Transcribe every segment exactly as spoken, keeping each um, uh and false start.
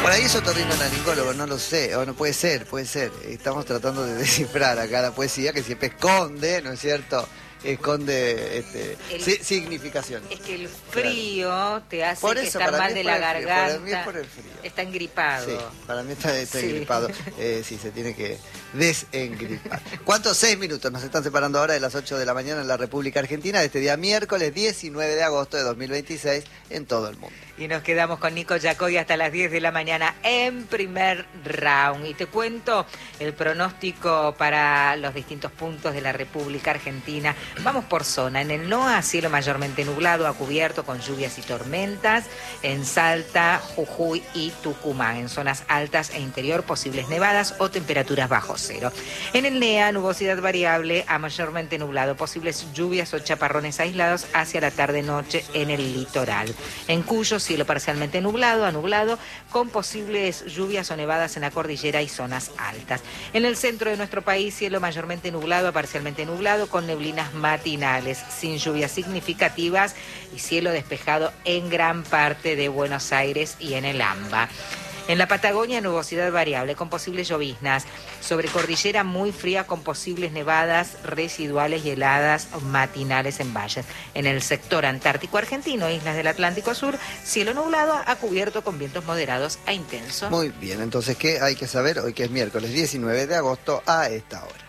Por ahí es otorrinolaringólogo, no lo sé, o no puede ser, puede ser. Estamos tratando de descifrar acá la poesía que siempre esconde, ¿no es cierto? Esconde este, el, sí, significación. Es que el frío claro. te hace por que eso, estar mal de la garganta. Para mí es por el frío. Está engripado. Sí, para mí está, está sí. engripado. Eh, sí, se tiene que desengripar. ¿Cuántos? Seis minutos nos están separando ahora de las ocho de la mañana en la República Argentina de este día miércoles diecinueve de agosto de dos mil veintiséis en todo el mundo. Y nos quedamos con Nico Giacobbi hasta las diez de la mañana en primer round. Y te cuento el pronóstico para los distintos puntos de la República Argentina. Vamos por zona. En el N O A, cielo mayormente nublado a cubierto con lluvias y tormentas. En Salta, Jujuy y Tucumán. En zonas altas e interior, posibles nevadas o temperaturas bajo cero. En el N E A, nubosidad variable a mayormente nublado. Posibles lluvias o chaparrones aislados hacia la tarde-noche en el litoral. En Cuyo, cielo parcialmente nublado a nublado, con posibles lluvias o nevadas en la cordillera y zonas altas. En el centro de nuestro país, cielo mayormente nublado a parcialmente nublado, con neblinas matinales, sin lluvias significativas y cielo despejado en gran parte de Buenos Aires y en el AMBA. En la Patagonia, nubosidad variable con posibles lloviznas. Sobre cordillera muy fría con posibles nevadas residuales y heladas matinales en valles. En el sector antártico argentino, islas del Atlántico Sur, cielo nublado a cubierto con vientos moderados a intensos. Muy bien, entonces, ¿qué hay que saber hoy que es miércoles diecinueve de agosto a esta hora?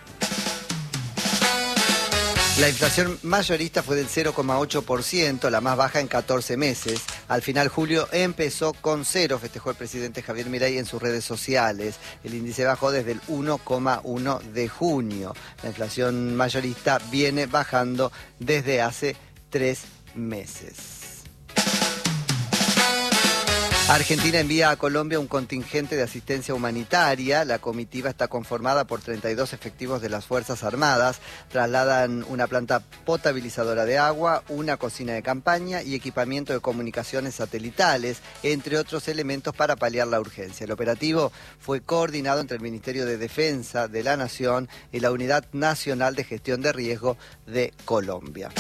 La inflación mayorista fue del cero coma ocho por ciento, la más baja en catorce meses. Al final, julio empezó con cero, festejó el presidente Javier Milei en sus redes sociales. El índice bajó desde el uno coma uno de junio. La inflación mayorista viene bajando desde hace tres meses. Argentina envía a Colombia un contingente de asistencia humanitaria. La comitiva está conformada por treinta y dos efectivos de las Fuerzas Armadas. Trasladan una planta potabilizadora de agua, una cocina de campaña y equipamiento de comunicaciones satelitales, entre otros elementos para paliar la urgencia. El operativo fue coordinado entre el Ministerio de Defensa de la Nación y la Unidad Nacional de Gestión de Riesgo de Colombia.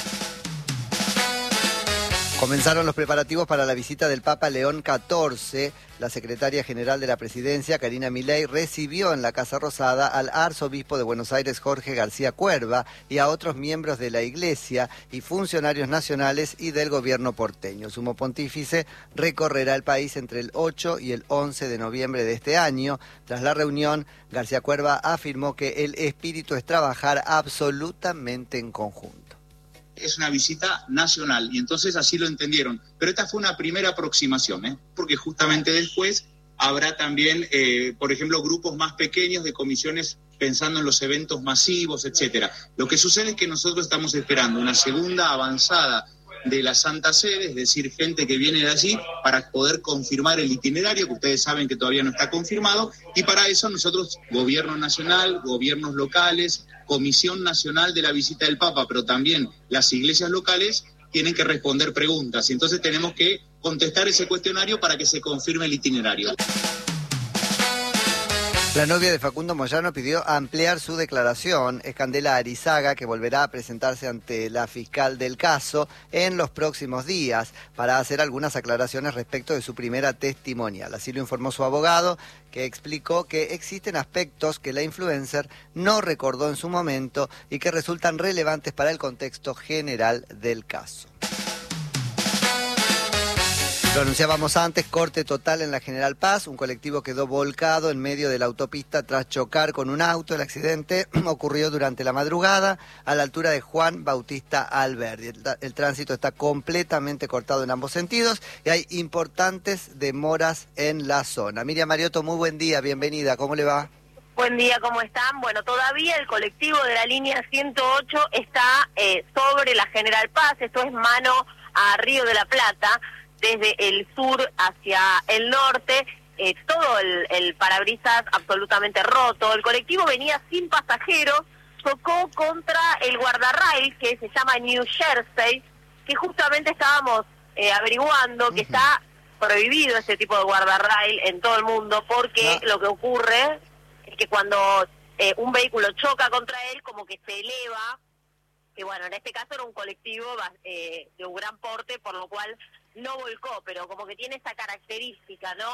Comenzaron los preparativos para la visita del Papa León catorce. La secretaria general de la presidencia, Karina Milei, recibió en la Casa Rosada al arzobispo de Buenos Aires, Jorge García Cuerva, y a otros miembros de la Iglesia y funcionarios nacionales y del gobierno porteño. El sumo pontífice recorrerá el país entre el ocho y el once de noviembre de este año. Tras la reunión, García Cuerva afirmó que el espíritu es trabajar absolutamente en conjunto. Es una visita nacional y entonces así lo entendieron. Pero esta fue una primera aproximación, ¿eh? Porque justamente después habrá también, eh, por ejemplo, grupos más pequeños de comisiones pensando en los eventos masivos, etcétera. Lo que sucede es que nosotros estamos esperando una segunda avanzada de la Santa Sede, es decir, gente que viene de allí para poder confirmar el itinerario, que ustedes saben que todavía no está confirmado, y para eso nosotros, gobierno nacional, gobiernos locales, Comisión Nacional de la Visita del Papa, pero también las iglesias locales tienen que responder preguntas, y entonces tenemos que contestar ese cuestionario para que se confirme el itinerario. La novia de Facundo Moyano pidió ampliar su declaración. Es Candela Arizaga, que volverá a presentarse ante la fiscal del caso en los próximos días para hacer algunas aclaraciones respecto de su primera testimonial. Así lo informó su abogado, que explicó que existen aspectos que la influencer no recordó en su momento y que resultan relevantes para el contexto general del caso. Lo anunciábamos antes, corte total en la General Paz. Un colectivo quedó volcado en medio de la autopista tras chocar con un auto. El accidente ocurrió durante la madrugada a la altura de Juan Bautista Alberdi. El, el tránsito está completamente cortado en ambos sentidos y hay importantes demoras en la zona. Miriam Mariotto, muy buen día, bienvenida, ¿cómo le va? Buen día, ¿cómo están? Bueno, todavía el colectivo de la línea ciento ocho está eh, sobre la General Paz. Esto es mano a Río de la Plata. Desde el sur hacia el norte, eh, todo el, el parabrisas absolutamente roto. El colectivo venía sin pasajeros, chocó contra el guardarrail que se llama New Jersey, que justamente estábamos eh, averiguando que uh-huh. está prohibido ese tipo de guardarrail en todo el mundo, porque no. lo que ocurre es que cuando eh, un vehículo choca contra él, como que se eleva, que bueno, en este caso era un colectivo eh, de un gran porte, por lo cual no volcó, pero como que tiene esa característica, ¿no?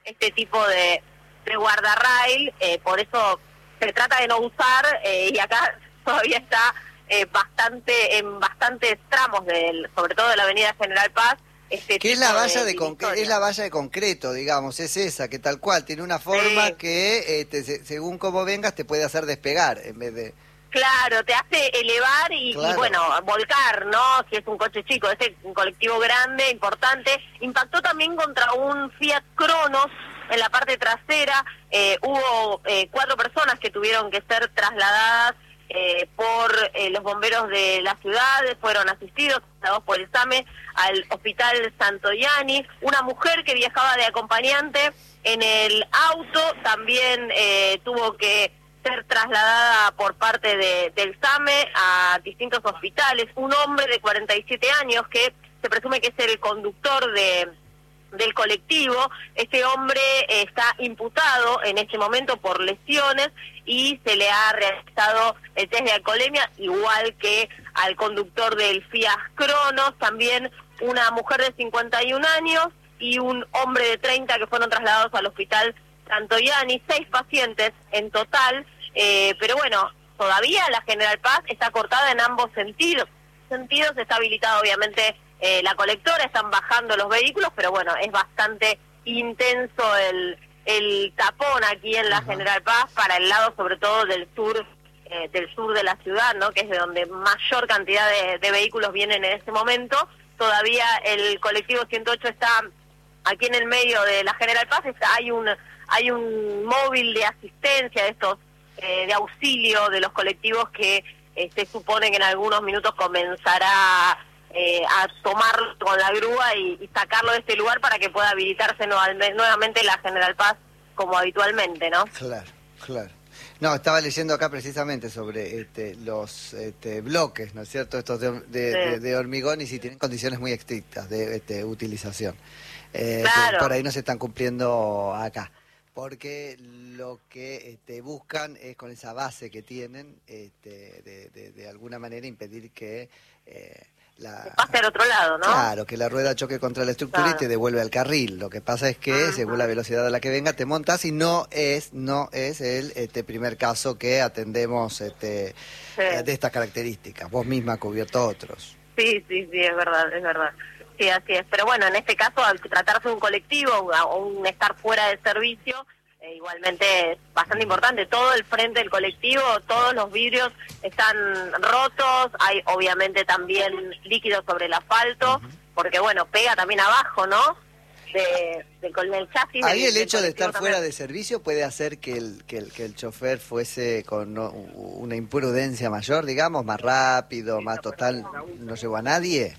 este tipo de, de guardarrail, eh, por eso se trata de no usar, eh, y acá todavía está eh, bastante en bastantes tramos, del, sobre todo de la avenida General Paz. Este ¿Qué es la valla de, de concreto? Es la valla de concreto, digamos, es esa, que tal cual, tiene una forma sí. que eh, te, se, según cómo vengas te puede hacer despegar en vez de... Claro, te hace elevar y, claro. y bueno, volcar, ¿no? Si es un coche chico, es un colectivo grande, importante. Impactó también contra un Fiat Cronos en la parte trasera. Eh, hubo eh, cuatro personas que tuvieron que ser trasladadas Eh, por eh, los bomberos de la ciudad, fueron asistidos, trasladados por el SAME al hospital Santoyani. Una mujer que viajaba de acompañante en el auto también eh, tuvo que ser trasladada por parte de, del SAME a distintos hospitales. Un hombre de cuarenta y siete años que se presume que es el conductor de del colectivo. Este hombre eh, está imputado en este momento por lesiones y se le ha realizado el test de alcoholemia, igual que al conductor del Fiat Cronos. También una mujer de cincuenta y un años y un hombre de treinta que fueron trasladados al hospital Santoyani. Seis pacientes en total, eh, pero bueno, todavía la General Paz está cortada en ambos sentidos. sentidos está habilitada obviamente Eh, la colectora, están bajando los vehículos, pero bueno, es bastante intenso el, el tapón aquí en la uh-huh. General Paz para el lado sobre todo del sur eh, del sur de la ciudad, ¿no? Que es de donde mayor cantidad de, de vehículos vienen en este momento. Todavía el colectivo ciento ocho está aquí en el medio de la General Paz. Está, hay un hay un móvil de asistencia de estos eh, de auxilio de los colectivos que eh, se supone que en algunos minutos comenzará Eh, a tomarlo con la grúa y, y sacarlo de este lugar para que pueda habilitarse nuevamente la General Paz como habitualmente, ¿no? Claro, claro. No, estaba leyendo acá precisamente sobre este, los este, bloques, ¿no es cierto? Estos de, de, sí. de, de hormigón y si tienen condiciones muy estrictas de este, utilización. Eh, claro. Por ahí no se están cumpliendo acá. Porque lo que este, buscan es con esa base que tienen, este, de, de, de alguna manera impedir que... Eh, La, pase al otro lado, ¿no? Claro, que la rueda choque contra la estructura claro. y te devuelve al carril. Lo que pasa es que, uh-huh. según la velocidad a la que venga, te montas y no es no es el este primer caso que atendemos este sí. de estas características. Vos misma has cubierto otros. Sí, sí, sí, es verdad, es verdad. Sí, así es. Pero bueno, en este caso, al tratarse de un colectivo o un estar fuera de servicio, Eh, igualmente es bastante importante. Todo el frente del colectivo, todos los vidrios están rotos, hay obviamente también líquido sobre el asfalto, uh-huh. porque bueno, pega también abajo, ¿no? De, de, con el chasis. Ahí del, el hecho de estar también. fuera de servicio puede hacer que el, que el, que el chofer fuese con no, una imprudencia mayor, digamos, más rápido, más total, no llegó a nadie.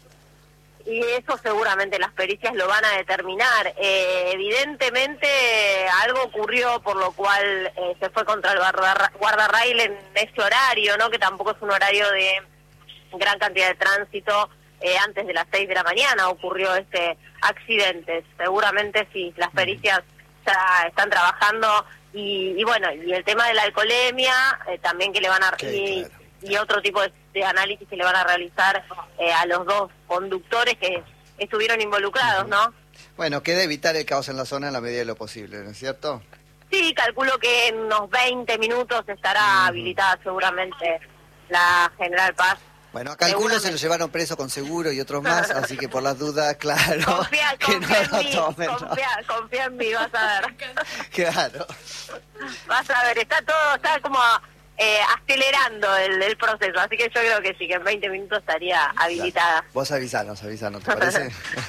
Y eso seguramente las pericias lo van a determinar. Eh, evidentemente algo ocurrió por lo cual eh, se fue contra el guardarrail en ese horario, ¿no? Que tampoco es un horario de gran cantidad de tránsito. Eh, antes de las seis de la mañana ocurrió este accidente. Seguramente sí, las pericias ya están trabajando y, y bueno, y el tema de la alcoholemia eh, también que le van a... Okay, y, claro. y otro tipo de, de análisis que le van a realizar eh, a los dos conductores que estuvieron involucrados, ¿no? Bueno, queda evitar el caos en la zona en la medida de lo posible, ¿no es cierto? Sí, calculo que en unos veinte minutos estará uh-huh. habilitada seguramente la General Paz. Bueno, acá algunos se lo llevaron preso con seguro y otros más, así que por las dudas, claro, confía, que confía no lo en mí, tomen. confía, ¿no? confía en mí, vas a ver. Claro. Vas a ver, está todo, está como... Eh, acelerando el, el proceso, así que yo creo que sí, que en veinte minutos estaría habilitada. Claro. Vos avisanos, avisanos, ¿te parece?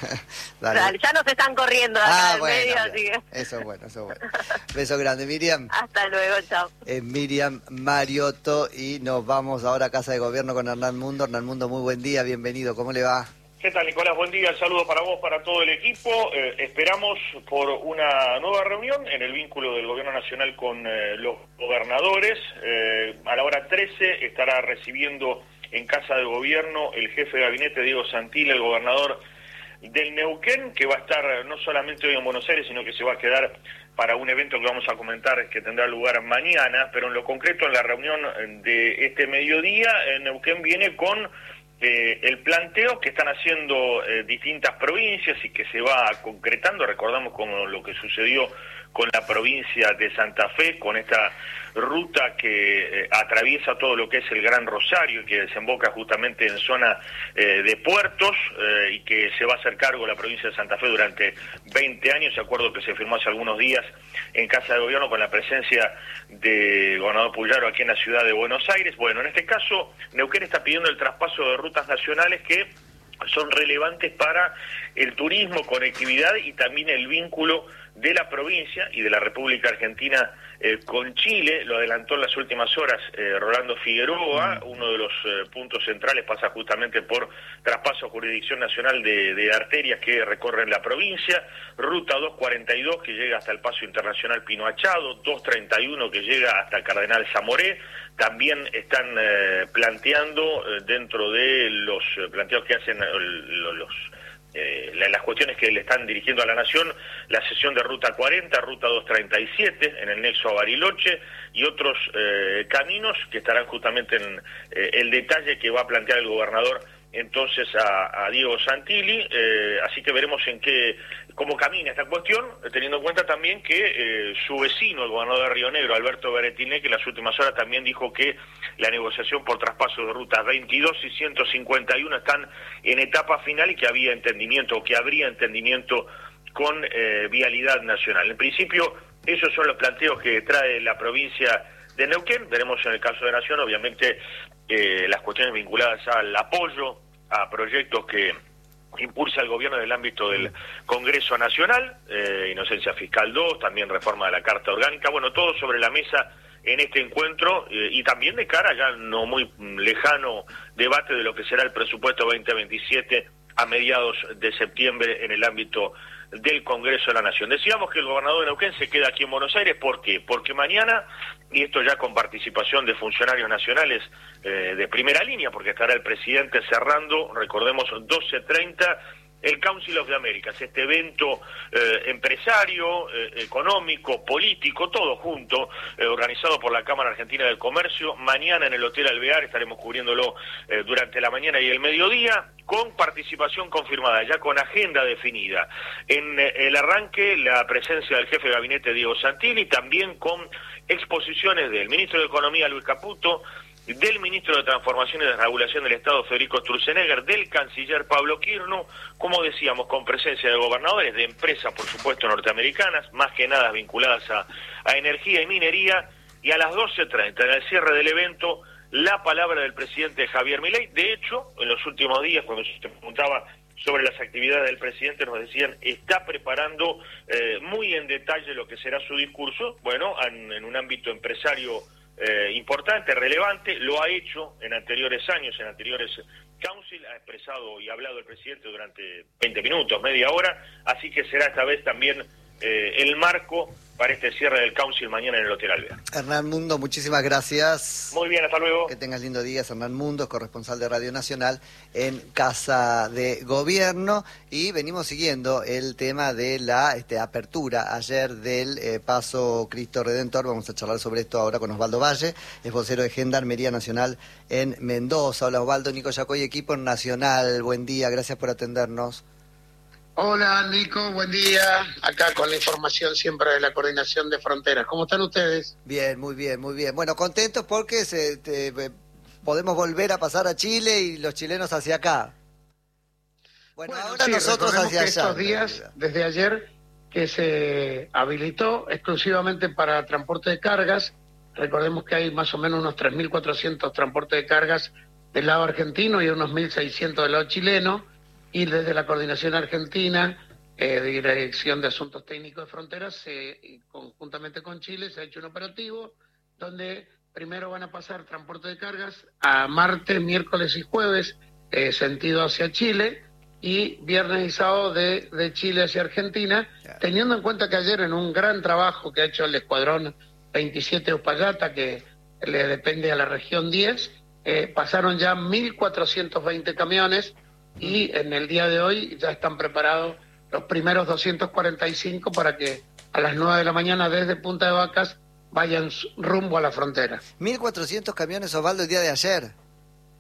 Dale. Dale, ya nos están corriendo acá ah, del bueno, medio, bien. así que... Eso es bueno, eso es bueno. Beso grande, Miriam. Hasta luego, chao. Es Miriam Mariotto y nos vamos ahora a Casa de Gobierno con Hernán Mundo. Hernán Mundo, muy buen día, bienvenido, ¿cómo le va? ¿Qué tal, Nicolás? Buen día, el saludo para vos, para todo el equipo. Eh, esperamos por una nueva reunión en el vínculo del Gobierno Nacional con eh, los gobernadores. Eh, a la hora trece estará recibiendo en Casa de Gobierno el jefe de gabinete, Diego Santilli, el gobernador del Neuquén, que va a estar no solamente hoy en Buenos Aires, sino que se va a quedar para un evento que vamos a comentar que tendrá lugar mañana, pero en lo concreto en la reunión de este mediodía, en Neuquén viene con eh, el planteo que están haciendo eh, distintas provincias y que se va concretando. Recordamos como lo que sucedió con la provincia de Santa Fe, con esta ruta que eh, atraviesa todo lo que es el Gran Rosario y que desemboca justamente en zona eh, de puertos eh, y que se va a hacer cargo la provincia de Santa Fe durante veinte años, de acuerdo que se firmó hace algunos días en Casa de Gobierno con la presencia del gobernador Puyaro aquí en la ciudad de Buenos Aires. Bueno, en este caso, Neuquén está pidiendo el traspaso de rutas nacionales que son relevantes para el turismo, conectividad y también el vínculo de la provincia y de la República Argentina eh, con Chile. Lo adelantó en las últimas horas eh, Rolando Figueroa. Uno de los eh, puntos centrales pasa justamente por traspaso a jurisdicción nacional de, de arterias que recorren la provincia. Ruta doscientos cuarenta y dos que llega hasta el Paso Internacional Pino Achado, doscientos treinta y uno que llega hasta Cardenal Zamoré. También están eh, planteando eh, dentro de los eh, planteos que hacen eh, los... los Eh, las cuestiones que le están dirigiendo a la Nación, la sesión de Ruta cuarenta, Ruta doscientos treinta y siete, en el nexo a Bariloche, y otros eh, caminos que estarán justamente en eh, el detalle que va a plantear el gobernador entonces a, a Diego Santilli, eh, así que veremos en qué, cómo camina esta cuestión, teniendo en cuenta también que eh, su vecino, el gobernador de Río Negro, Alberto Beretiné, que en las últimas horas también dijo que la negociación por traspaso de rutas veintidós y ciento cincuenta y uno están en etapa final y que había entendimiento, o que habría entendimiento con eh, Vialidad Nacional. En principio, esos son los planteos que trae la provincia de Neuquén. Veremos en el caso de Nación, obviamente, eh, las cuestiones vinculadas al apoyo a proyectos que impulsa el gobierno en el ámbito del Congreso Nacional, eh, Inocencia Fiscal dos, también reforma de la Carta Orgánica, bueno, todo sobre la mesa en este encuentro eh, y también de cara ya no muy lejano debate de lo que será el presupuesto veinte veintisiete a mediados de septiembre en el ámbito del Congreso de la Nación. Decíamos que el gobernador de Neuquén se queda aquí en Buenos Aires. ¿Por qué? Porque mañana, y esto ya con participación de funcionarios nacionales eh, de primera línea, porque estará el presidente cerrando, recordemos, doce treinta, el Council of the Americas, este evento eh, empresario, eh, económico, político, todo junto, eh, organizado por la Cámara Argentina del Comercio. Mañana en el Hotel Alvear estaremos cubriéndolo eh, durante la mañana y el mediodía, con participación confirmada, ya con agenda definida. En eh, el arranque, la presencia del jefe de gabinete Diego Santilli, también con exposiciones del ministro de Economía Luis Caputo, del ministro de Transformación y Desregulación del Estado Federico Sturzenegger, del canciller Pablo Quirno, como decíamos, con presencia de gobernadores, de empresas, por supuesto, norteamericanas, más que nada vinculadas a, a energía y minería, y a las doce treinta, en el cierre del evento, la palabra del presidente Javier Milei. De hecho, en los últimos días, cuando se preguntaba sobre las actividades del presidente, nos decían, está preparando eh, muy en detalle lo que será su discurso, bueno, en, en un ámbito empresario Eh, importante, relevante, lo ha hecho en anteriores años, en anteriores council, ha expresado y hablado el presidente durante veinte minutos, media hora, así que será esta vez también eh, el marco para este cierre del council mañana en el Hotel Alvear. Hernán Mundo, muchísimas gracias. Muy bien, hasta luego. Que tengas lindo día. Hernán Mundo, corresponsal de Radio Nacional en Casa de Gobierno, y venimos siguiendo el tema de la este, apertura ayer del eh, Paso Cristo Redentor. Vamos a charlar sobre esto ahora con Osvaldo Valle, es vocero de Gendarmería Nacional en Mendoza. Hola Osvaldo, Nico Yacoy, equipo nacional, buen día, gracias por atendernos. Hola Nico, buen día. Acá con la información siempre de la Coordinación de Fronteras. ¿Cómo están ustedes? Bien, muy bien, muy bien. Bueno, contentos porque se, te, podemos volver a pasar a Chile y los chilenos hacia acá. Bueno, bueno ahora sí, nosotros hacia allá. Estos días, desde ayer, que se habilitó exclusivamente para transporte de cargas. Recordemos que hay más o menos unos tres mil cuatrocientos transportes de cargas del lado argentino y unos mil seiscientos del lado chileno. Y desde la Coordinación Argentina, eh, de Dirección de Asuntos Técnicos de Fronteras, eh, conjuntamente con Chile, se ha hecho un operativo donde primero van a pasar transporte de cargas a martes, miércoles y jueves, eh, sentido hacia Chile, y viernes y sábado de, de Chile hacia Argentina, teniendo en cuenta que ayer en un gran trabajo que ha hecho el Escuadrón veintisiete Uspallata, que le depende a la región diez, eh, pasaron ya mil cuatrocientos veinte camiones, y en el día de hoy ya están preparados los primeros doscientos cuarenta y cinco para que a las nueve de la mañana desde Punta de Vacas vayan rumbo a la frontera. mil cuatrocientos camiones, Osvaldo, el día de ayer.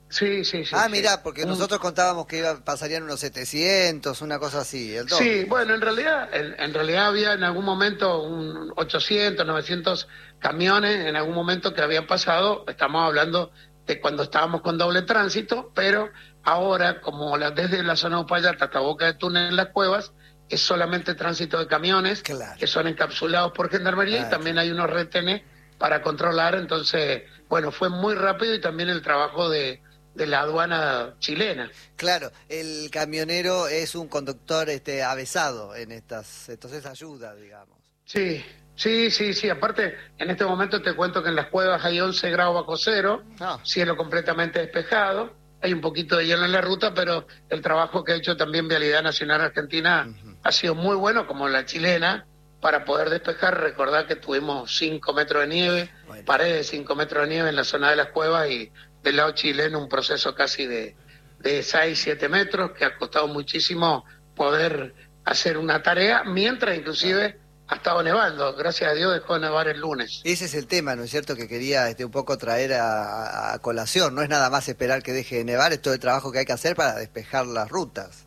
Sí, sí, sí. Ah, sí. mirá, porque Un... nosotros contábamos que iba, pasarían unos setecientos, una cosa así, el doble. Sí, bueno, en realidad, en, en realidad había en algún momento un ochocientos, novecientos camiones en algún momento que habían pasado. Estamos hablando de cuando estábamos con doble tránsito, pero ahora, como la, desde la zona de Upayata hasta Boca de Túnel en las Cuevas, es solamente tránsito de camiones, claro, que son encapsulados por Gendarmería, claro, y también hay unos retenes para controlar. Entonces, bueno, fue muy rápido, y también el trabajo de, de la aduana chilena. Claro, el camionero es un conductor este avesado en estas, entonces ayuda, digamos. Sí, sí, sí, sí. Aparte, en este momento te cuento que en las Cuevas hay once grados bajo cero, no. cielo completamente despejado. Hay un poquito de hielo en la ruta, pero el trabajo que ha hecho también Vialidad Nacional Argentina uh-huh. ha sido muy bueno, como la chilena, para poder despejar. Recordar que tuvimos cinco metros de nieve, bueno. paredes de cinco metros de nieve en la zona de las Cuevas, y del lado chileno un proceso casi de, de seis, siete metros, que ha costado muchísimo poder hacer una tarea, mientras inclusive... Claro. Ha estado nevando, gracias a Dios dejó de nevar el lunes. Ese es el tema, ¿no es cierto?, que quería este, un poco traer a, a colación. No es nada más esperar que deje de nevar, es todo el trabajo que hay que hacer para despejar las rutas.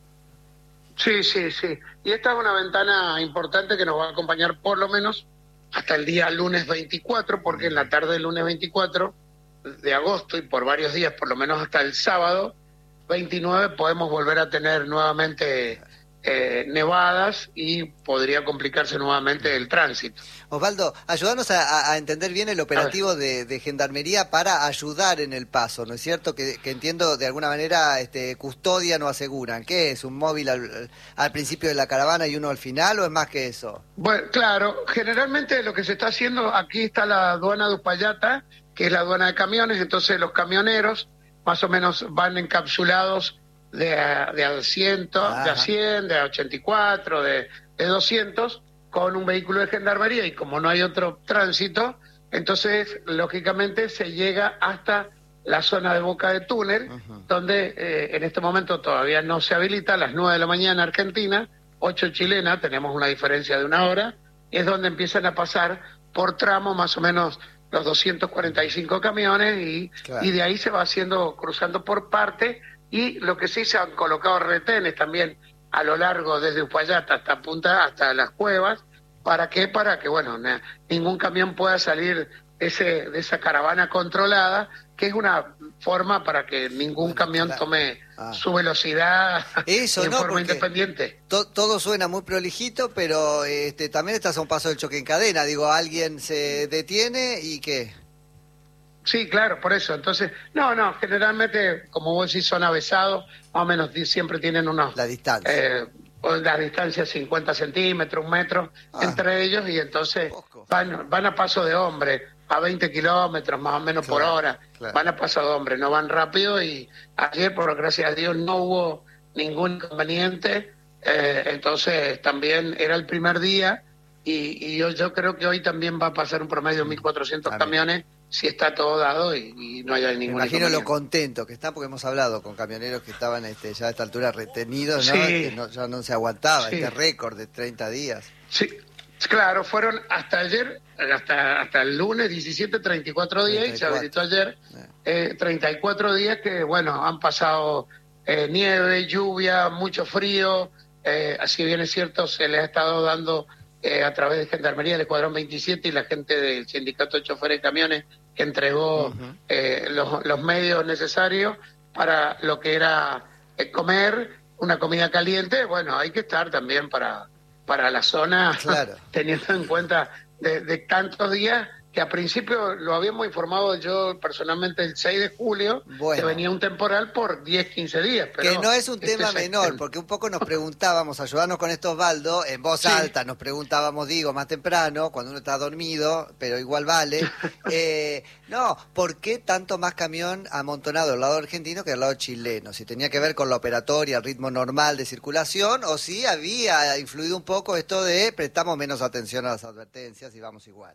Sí, sí, sí. Y esta es una ventana importante que nos va a acompañar por lo menos hasta el día lunes veinticuatro, porque en la tarde del lunes veinticuatro de agosto y por varios días, por lo menos hasta el sábado veintinueve, podemos volver a tener nuevamente... Eh, nevadas, y podría complicarse nuevamente el tránsito. Osvaldo, ayúdanos a, a entender bien el operativo de, de Gendarmería para ayudar en el paso, ¿no es cierto? Que, que entiendo de alguna manera este, custodian o aseguran. ¿Qué es? ¿Un móvil al, al principio de la caravana y uno al final, o es más que eso? Bueno, claro, generalmente lo que se está haciendo, aquí está la aduana de Upayata, que es la aduana de camiones. Entonces los camioneros más o menos van encapsulados de a, de a cien, de a cien, de a ochenta y cuatro, de, de doscientos, con un vehículo de Gendarmería, y como no hay otro tránsito, entonces lógicamente se llega hasta la zona de Boca de Túnel, uh-huh. donde eh, en este momento todavía no se habilita. A las nueve de la mañana Argentina, ocho chilena, tenemos una diferencia de una hora, es donde empiezan a pasar por tramo más o menos los doscientos cuarenta y cinco camiones, y, claro. y de ahí se va haciendo, cruzando por parte. Y lo que sí, se han colocado retenes también a lo largo, desde Upayata hasta Punta, hasta las Cuevas. ¿Para qué? Para que, bueno, na, ningún camión pueda salir ese, de esa caravana controlada, que es una forma para que ningún bueno, camión claro. tome ah. su velocidad Eso, en no, forma independiente. To, todo suena muy prolijito, pero este, también estás a un paso del choque en cadena. Digo, alguien se detiene y ¿qué? Sí, claro, por eso. Entonces, no, no, generalmente, como vos decís, son avesados, más o menos siempre tienen unos... La distancia. Eh, la distancia cincuenta centímetros, un metro, ah, entre ellos, y entonces van, van a paso de hombre, a veinte kilómetros más o menos claro, por hora, claro. van a paso de hombre, no van rápido. Y ayer, por gracias a Dios, no hubo ningún inconveniente, eh, entonces también era el primer día, y, y yo, yo creo que hoy también va a pasar un promedio de mil cuatrocientos camiones, si está todo dado y, y no haya ningún. Me imagino lo contento que están, porque hemos hablado con camioneros que estaban este, ya a esta altura retenidos, ¿no? Sí. Que no, ya no se aguantaba, sí. este récord de treinta días. Sí, claro, fueron hasta ayer, hasta hasta el lunes diecisiete, treinta y cuatro días, treinta y cuatro. Y se habilitó ayer, eh, treinta y cuatro días que, bueno, han pasado eh, nieve, lluvia, mucho frío, eh, así bien es cierto, se les ha estado dando... Eh, a través de Gendarmería del Escuadrón veintisiete y la gente del Sindicato de Choferes de Camiones, que entregó uh-huh. eh, los, los medios necesarios para lo que era eh, comer, una comida caliente. Bueno, hay que estar también para, para la zona, claro. teniendo en cuenta de, de tantos días, que a principio lo habíamos informado yo personalmente el seis de julio, bueno. que venía un temporal por diez, quince días. Pero que no es un tema este menor, porque un poco nos preguntábamos, ayudarnos con esto, Osvaldo, en voz sí. alta nos preguntábamos, digo, más temprano, cuando uno está dormido, pero igual vale, eh, no, ¿por qué tanto más camión amontonado del lado argentino que del lado chileno? Si tenía que ver con la operatoria, el ritmo normal de circulación, o si había influido un poco esto de prestamos menos atención a las advertencias y vamos igual.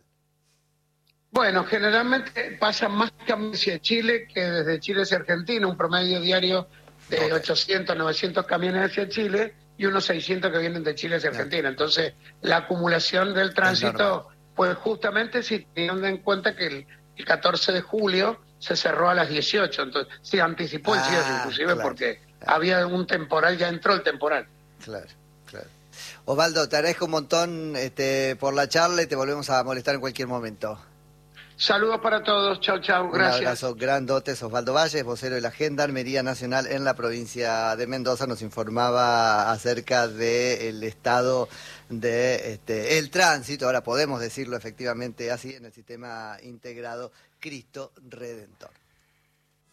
Bueno, generalmente pasan más camiones hacia Chile que desde Chile hacia Argentina, un promedio diario de okay. ochocientos, novecientos camiones hacia Chile y unos seiscientos que vienen de Chile hacia Argentina. Entonces, la acumulación del tránsito, pues justamente si teniendo en cuenta que el, el catorce de julio se cerró a las dieciocho, entonces se anticipó el Ah, cierre inclusive claro, porque claro. había un temporal, ya entró el temporal. Claro, claro. Osvaldo, te agradezco un montón este, por la charla y te volvemos a molestar en cualquier momento. Saludos para todos, chau, chau, gracias. Un abrazo grandote. Osvaldo Valles, vocero de la Gendarmería Nacional en la provincia de Mendoza, nos informaba acerca del estado de este, el tránsito, ahora podemos decirlo efectivamente así, en el sistema integrado Cristo Redentor.